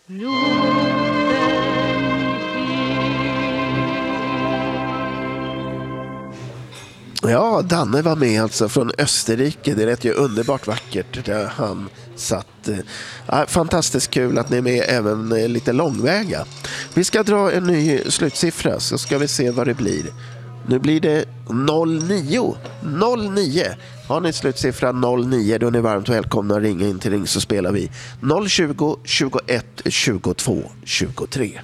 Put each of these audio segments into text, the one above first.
Ja, Danne var med alltså från Österrike. Det lät ju underbart vackert där han satt. Fantastiskt kul att ni är med även lite långväga. Vi ska dra en ny slutsiffra så ska vi se vad det blir. Nu blir det 09. 09. Har ni slutsiffra 09 då är ni varmt välkomna att ringa in till Ring så spelar vi 020 21 22 23.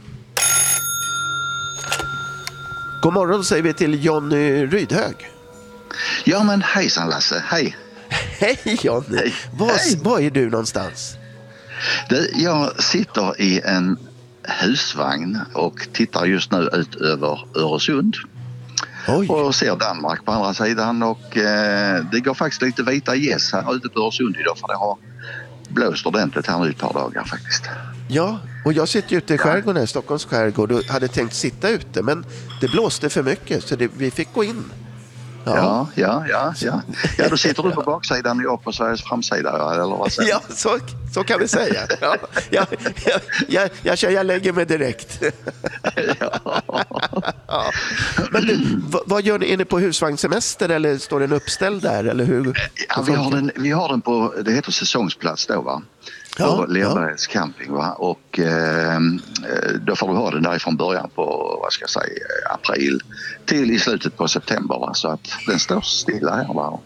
God morgon säger vi till Jonny Rydhög. Ja men hejsan Lasse, hej. Hej Jonny, Hej. Var är du någonstans? Jag sitter i en husvagn och tittar just nu ut över Öresund. Oj. Och ser Danmark på andra sidan och det går faktiskt lite vita gäss här ute på Öresund idag för det har blåst ordentligt här nu ett par dagar faktiskt. Ja, och jag sitter ute i skärgården, i Stockholms skärgård och hade tänkt sitta ute men det blåste för mycket så vi fick gå in. Ja, då sitter du på baksidan och jag på Sveriges framsida, eller vad säger Ja, så kan vi säga. Jag lägger mig direkt. Ja. Men du, vad gör ni? Är ni på husvagnssemester eller står den uppställd där? Eller hur? Ja, vi har den på, det heter säsongsplats då va? På Lerbergs camping va? Och då får du ha den där från början på, vad ska jag säga, april till i slutet på september va? Så att den står stilla här va?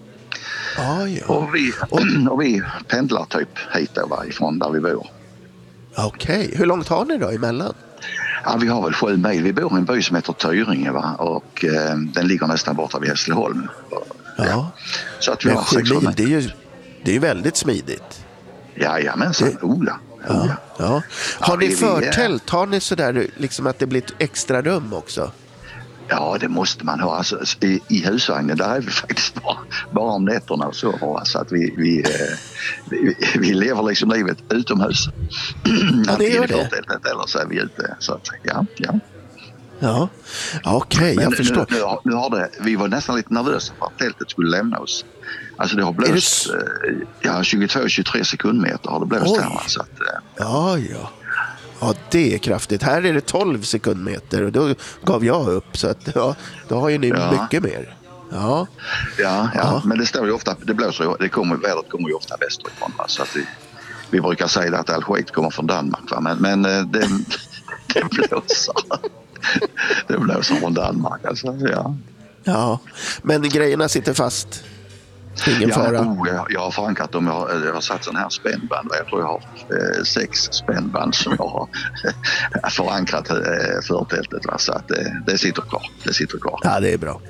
Och vi pendlar typ hit då va? Ifrån där vi bor. Okej, hur långt har ni då emellan? Ja, vi har väl 7 mil. Vi bor i en by som heter Tyringe va? Och den ligger nästan borta vid Hässleholm. Ja. Så att vi har 6 mil, det är ju väldigt smidigt. Jajamensan, Ola. Ja. Har ni förtält? Har ni sådär liksom att det blir ett extra rum också? Ja, det måste man ha. Alltså, i husvagnen där är vi faktiskt bara om nätterna och så. Så att vi lever liksom livet utomhus. Ja, det gör det. Eller så är vi ute. Så att, Ja, okej, jag förstår. Nu vi var nästan lite nervösa för att tältet skulle lämna oss. Alltså det har blåst 22-23 sekundmeter har det blåst här. Så att, Ja, det är kraftigt. Här är det 12 sekundmeter och då gav jag upp. Så att, då har ju ni mycket mer. Ja. Men det står ju ofta, det blåser ju, vädret kommer ju ofta västerifrån. Så att vi brukar säga att all skit kommer från Danmark. Va? Men det blåser. Det blåser från Danmark alltså, Ja, men grejerna sitter fast. Ingen fara. Jag har förankrat dem. Jag har satt sån här spännband. Jag tror jag har 6 spännband som jag har förankrat förtältet. Så att det sitter kvar. Ja, det är bra.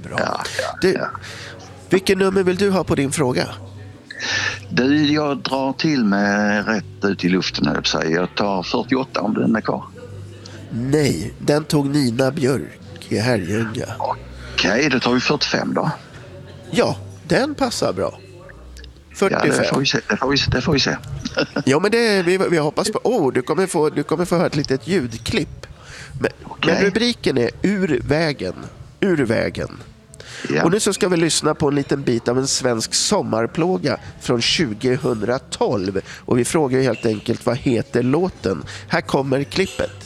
Vilken nummer vill du ha på din fråga? Jag drar till med rätt ut i luften. Jag tar 48 om den är kvar. Nej, den tog Nina Björk i Herrljunga. Okej, då tar vi 45 då. Ja, den passar bra. 45. Ja, det får vi se. Ja, men vi hoppas på... du kommer få höra ett litet ljudklipp. Men rubriken är Ur vägen. Ja. Och nu så ska vi lyssna på en liten bit av en svensk sommarplåga från 2012. Och vi frågar helt enkelt, vad heter låten? Här kommer klippet.